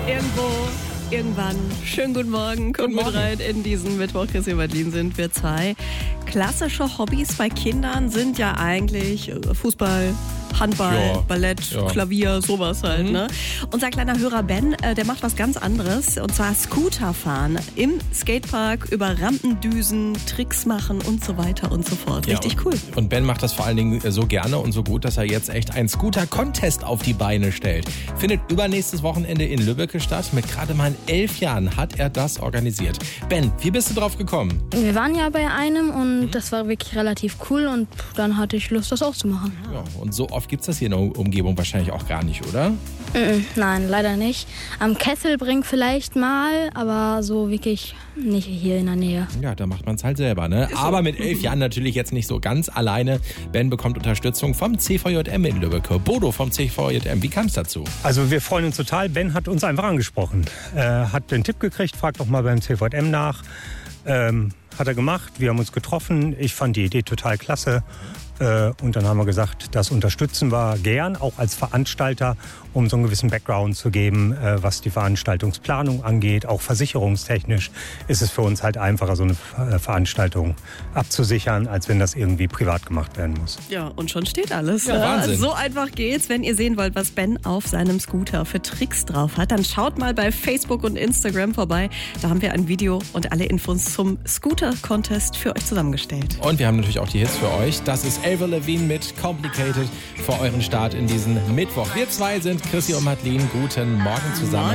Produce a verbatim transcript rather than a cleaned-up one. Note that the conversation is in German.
Irgendwo, irgendwann. Schönen guten Morgen. Kommt mit rein in diesen Mittwoch. Chrissy und Madeline sind wir zwei. Klassische Hobbys bei Kindern sind ja eigentlich Fußball, Handball, ja. Ballett, ja. Klavier, sowas halt. Mhm. Ne? Unser kleiner Hörer Ben, äh, der macht was ganz anderes. Und zwar Scooter fahren im Skatepark, über Rampendüsen, Tricks machen und so weiter und so fort. Ja, Richtig und, cool. Und Ben macht das vor allen Dingen so gerne und so gut, dass er jetzt echt einen Scooter-Contest auf die Beine stellt. Findet übernächstes Wochenende in Lübbecke statt. Mit gerade mal elf Jahren hat er das organisiert. Ben, wie bist du drauf gekommen? Wir waren ja bei einem und mhm. das war wirklich relativ cool und dann hatte ich Lust, das auch zu machen. Ja, und so oft gibt es das hier in der Umgebung wahrscheinlich auch gar nicht, oder? Mhm, nein, leider nicht. Am Kesselbrink vielleicht mal, aber so wirklich nicht hier in der Nähe. Ja, da macht man es halt selber, ne? Aber mit elf Jahren natürlich jetzt nicht so ganz alleine. Ben bekommt Unterstützung vom C V J M in Lübbecke. Bodo vom C V J M, wie kam es dazu? Also wir freuen uns total. Ben hat uns einfach angesprochen. Er hat den Tipp gekriegt, fragt doch mal beim C V J M nach. Ähm, hat er gemacht, wir haben uns getroffen. Ich fand die Idee total klasse. Und dann haben wir gesagt, das unterstützen wir gern, auch als Veranstalter, um so einen gewissen Background zu geben, was die Veranstaltungsplanung angeht. Auch versicherungstechnisch ist es für uns halt einfacher, so eine Veranstaltung abzusichern, als wenn das irgendwie privat gemacht werden muss. Ja, und schon steht alles. Ja, Wahnsinn. So einfach geht's. Wenn ihr sehen wollt, was Ben auf seinem Scooter für Tricks drauf hat, dann schaut mal bei Facebook und Instagram vorbei. Da haben wir ein Video und alle Infos zum Scooter-Contest für euch zusammengestellt. Und wir haben natürlich auch die Hits für euch. Das ist Avril Lavigne mit Complicated für euren Start in diesen Mittwoch. Wir zwei sind Chrissy und Madeline. Guten Morgen zusammen.